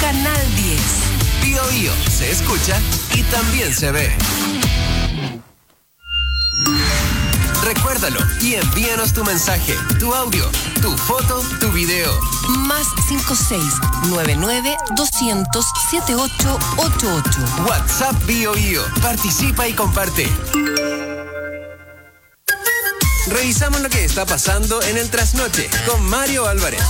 Canal 10. Bío Bío se escucha y también se ve. Recuérdalo y envíanos tu mensaje, tu audio, tu foto, tu video. Más 56-99-200-7888. WhatsApp Bío Bío. Participa y comparte. Revisamos lo que está pasando en el trasnoche con Mario Álvarez.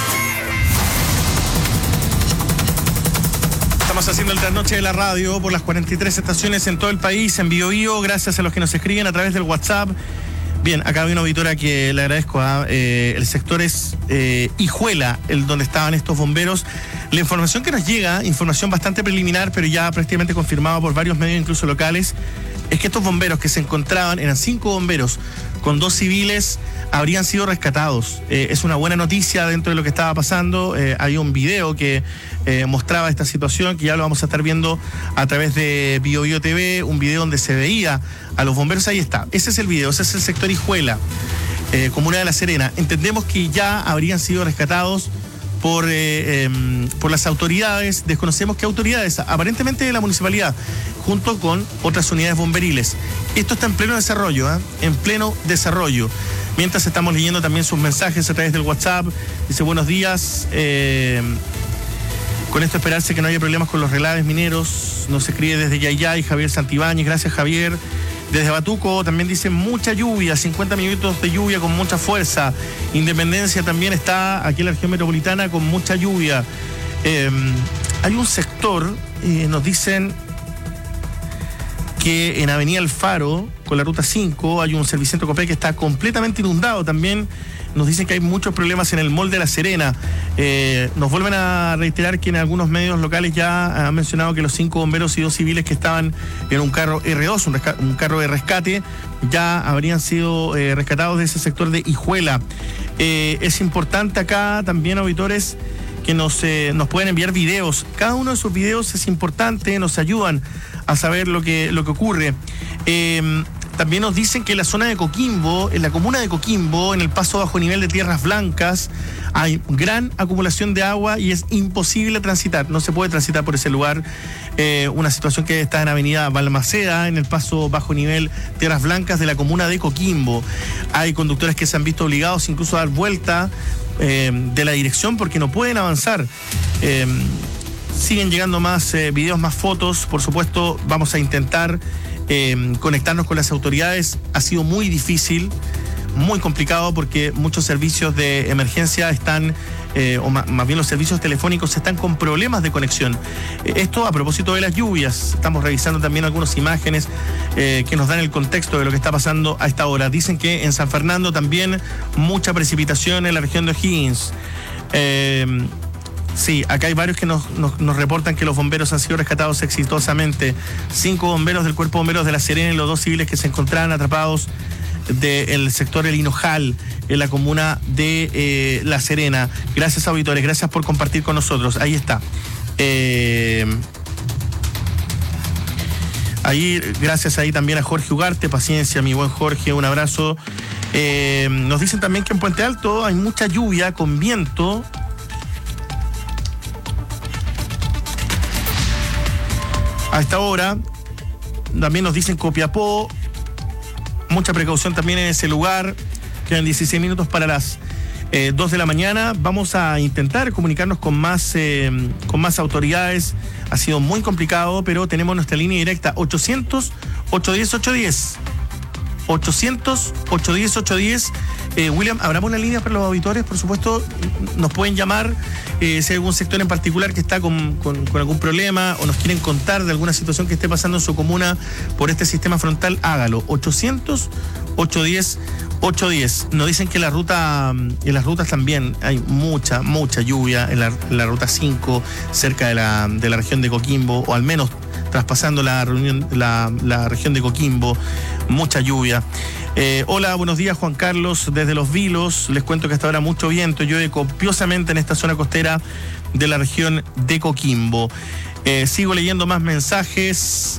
Estamos haciendo el trasnoche de la radio por las 43 estaciones en todo el país, en Bío Bío, gracias a los que nos escriben a través del WhatsApp. Bien, acá hay una auditora que le agradezco. El sector es Hijuela, donde estaban estos bomberos. La información que nos llega, información bastante preliminar, pero ya prácticamente confirmada por varios medios, incluso locales, es que estos bomberos que se encontraban, eran 5 bomberos con 2 civiles, habrían sido rescatados. Es una buena noticia dentro de lo que estaba pasando. Hay un video que mostraba esta situación, que ya lo vamos a estar viendo a través de Bío Bío TV, un video donde se veía a los bomberos. Ahí está, ese es el video, ese es el sector Hijuela, comuna de La Serena. Entendemos que ya habrían sido rescatados por las autoridades. Desconocemos qué autoridades, aparentemente de la municipalidad, junto con otras unidades bomberiles. Esto está en pleno desarrollo, en pleno desarrollo. Mientras estamos leyendo también sus mensajes a través del WhatsApp. Dice, buenos días. Con esto esperarse que no haya problemas con los relaves mineros. Nos escribe desde Yayay Javier Santibáñez. Gracias, Javier. Desde Batuco también dice mucha lluvia, 50 minutos de lluvia con mucha fuerza. Independencia también está aquí en la región metropolitana con mucha lluvia. Hay un sector, nos dicen que en Avenida Alfaro, con la ruta 5, hay un Servicentro Copec que está completamente inundado. También nos dicen que hay muchos problemas en el Mall de La Serena. Nos vuelven a reiterar que en algunos medios locales ya han mencionado que los 5 bomberos y 2 civiles que estaban en un carro R2, un carro de rescate, ya habrían sido rescatados de ese sector de Hijuela. Es importante acá también, auditores, que nos pueden enviar videos. Cada uno de sus videos es importante, nos ayudan a saber lo que ocurre. También nos dicen que en la zona de Coquimbo, en la comuna de Coquimbo, en el paso bajo nivel de Tierras Blancas, hay gran acumulación de agua y es imposible transitar. No se puede transitar por ese lugar. Una situación que está en Avenida Balmaceda, en el paso bajo nivel Tierras Blancas de la comuna de Coquimbo. Hay conductores que se han visto obligados incluso a dar vuelta de la dirección porque no pueden avanzar. Siguen llegando más videos, más fotos. Por supuesto, vamos a intentar conectarnos con las autoridades. Ha sido muy difícil, muy complicado, porque muchos servicios de emergencia están, o más bien los servicios telefónicos están con problemas de conexión. Esto a propósito de las lluvias. Estamos revisando también algunas imágenes que nos dan el contexto de lo que está pasando a esta hora. Dicen que en San Fernando también mucha precipitación en la región de O'Higgins. Sí, acá hay varios que nos reportan que los bomberos han sido rescatados exitosamente. 5 bomberos del Cuerpo de Bomberos de La Serena y los 2 civiles que se encontraban atrapados del sector El Hinojal, en la comuna de La Serena. Gracias, auditores, gracias por compartir con nosotros. Ahí está. Ahí, gracias ahí también a Jorge Ugarte. Paciencia, mi buen Jorge, un abrazo. Nos dicen también que en Puente Alto hay mucha lluvia con viento. A esta hora, también nos dicen Copiapó, mucha precaución también en ese lugar. Quedan 16 minutos para las 2 de la mañana. Vamos a intentar comunicarnos con más autoridades. Ha sido muy complicado, pero tenemos nuestra línea directa 800-810-810. 800-810-810. William, ¿abramos una línea para los auditores? Por supuesto, nos pueden llamar si hay algún sector en particular que está con algún problema o nos quieren contar de alguna situación que esté pasando en su comuna por este sistema frontal, hágalo. 800-810-810. Nos dicen que en las rutas también hay mucha lluvia en la ruta 5, cerca de la región de Coquimbo, o al menos traspasando la región de Coquimbo, mucha lluvia. Hola, buenos días, Juan Carlos, desde Los Vilos. Les cuento que hasta ahora mucho viento, llueve copiosamente en esta zona costera de la región de Coquimbo. Sigo leyendo más mensajes.